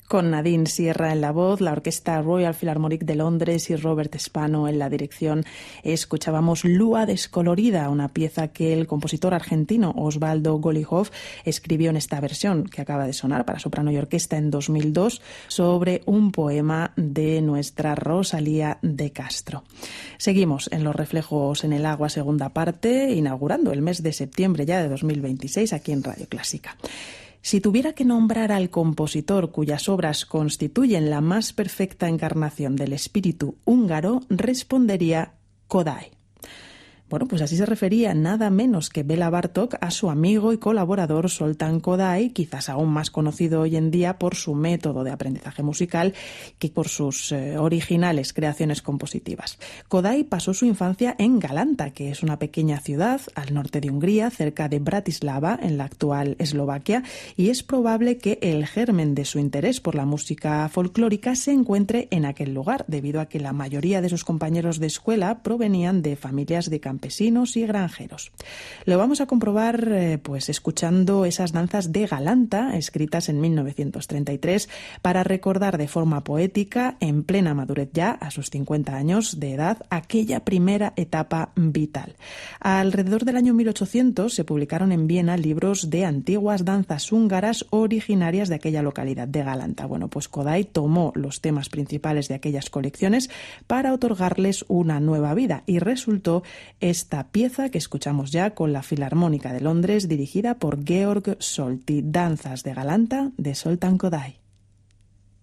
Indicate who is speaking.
Speaker 1: Con Nadine Sierra en la voz, la Orquesta Royal Philharmonic de Londres y Robert Spano en la dirección, escuchábamos Lua descolorida, una pieza que el compositor argentino Osvaldo Golijov escribió en esta versión que acaba de sonar para soprano y orquesta en 2002 sobre un poema de nuestra Rosalía de Castro. Seguimos en Los reflejos en el agua, segunda parte, inaugurando el mes de septiembre ya de 2026 aquí en Radio Clásica. Si tuviera que nombrar al compositor cuyas obras constituyen la más perfecta encarnación del espíritu húngaro, respondería Kodály. Bueno, pues así se refería nada menos que Béla Bartók a su amigo y colaborador Zoltán Kodály, quizás aún más conocido hoy en día por su método de aprendizaje musical que por sus originales creaciones compositivas. Kodály pasó su infancia en Galanta, que es una pequeña ciudad al norte de Hungría, cerca de Bratislava, en la actual Eslovaquia, y es probable que el germen de su interés por la música folclórica se encuentre en aquel lugar, debido a que la mayoría de sus compañeros de escuela provenían de familias de campesinos y granjeros. Lo vamos a comprobar pues escuchando esas danzas de Galanta, escritas en 1933, para recordar de forma poética, en plena madurez ya, a sus 50 años de edad, aquella primera etapa vital. Alrededor del año 1800 se publicaron en Viena libros de antiguas danzas húngaras originarias de aquella localidad de Galanta. Bueno, pues Kodály tomó los temas principales de aquellas colecciones para otorgarles una nueva vida y resultó esta pieza que escuchamos ya con la Filarmónica de Londres, dirigida por Georg Solti, Danzas de Galanta de Zoltán Kodály.